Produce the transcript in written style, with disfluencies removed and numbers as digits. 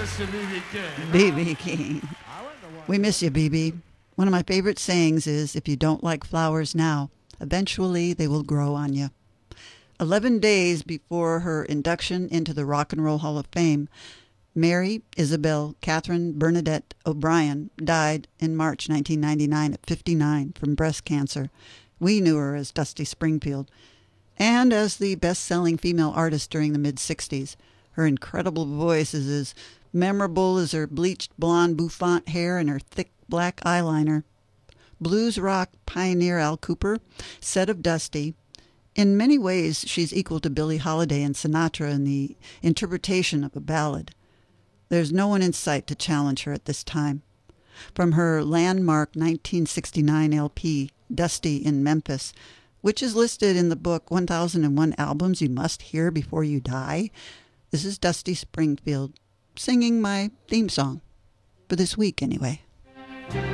Mr. B.B. King. B.B. King. We miss you, B.B. One of my favorite sayings is, if you don't like flowers now, eventually they will grow on you. 11 days before her induction into the Rock and Roll Hall of Fame, Mary Isabel Catherine Bernadette O'Brien died in March 1999 at 59 from breast cancer. We knew her as Dusty Springfield, and as the best-selling female artist during the mid-60s. Her incredible voice is as memorable as her bleached blonde bouffant hair and her thick black eyeliner. Blues rock pioneer Al Kooper said of Dusty, "In many ways, she's equal to Billie Holiday and Sinatra in the interpretation of a ballad. There's no one in sight to challenge her at this time." From her landmark 1969 LP, Dusty in Memphis, which is listed in the book 1001 Albums You Must Hear Before You Die, this is Dusty Springfield singing my theme song, for this week anyway.